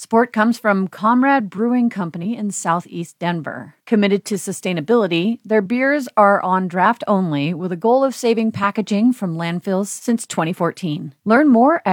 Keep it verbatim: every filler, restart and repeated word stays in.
Support comes from Comrade Brewing Company in Southeast Denver. Committed to sustainability, their beers are on draft only with a goal of saving packaging from landfills since twenty fourteen. Learn more at